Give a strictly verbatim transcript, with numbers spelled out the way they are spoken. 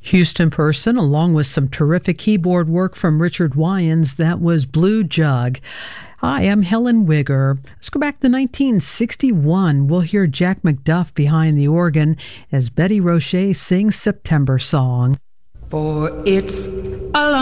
Houston Person, along with some terrific keyboard work from Richard Wyans. That was Blue Jug. Hi, I'm Helen Wigger. Let's go back to nineteen sixty-one. We'll hear Jack McDuff behind the organ as Betty Roche sings September Song. For it's a long